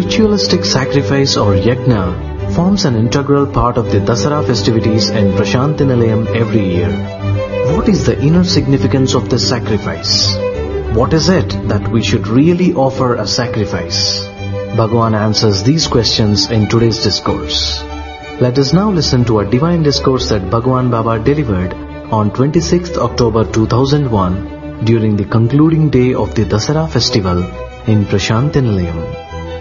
ritualistic sacrifice or yajna forms an integral part of the Dasara festivities in Prasanthi Nilayam every year. What is the inner significance of this sacrifice? What is it that we should really offer a sacrifice? Bhagavan answers these questions in today's discourse. Let us now listen to a divine discourse that Bhagavan Baba delivered on 26th October 2001 during the concluding day of the Dasara festival in Prasanthi Nilayam.